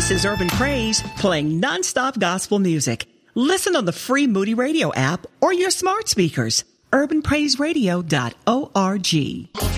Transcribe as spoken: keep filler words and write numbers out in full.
This is Urban Praise, playing nonstop gospel music. Listen on the free Moody Radio app or your smart speakers. urban praise radio dot org.